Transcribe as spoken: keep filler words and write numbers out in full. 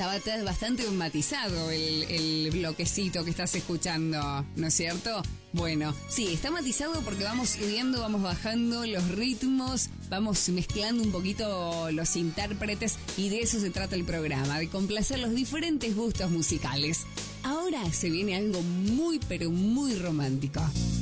Estaba bastante matizado el, el bloquecito que estás escuchando, ¿no es cierto? Bueno, sí, está matizado porque vamos subiendo, vamos bajando los ritmos, vamos mezclando un poquito los intérpretes y de eso se trata el programa, de complacer los diferentes gustos musicales. Ahora se viene algo muy pero muy romántico.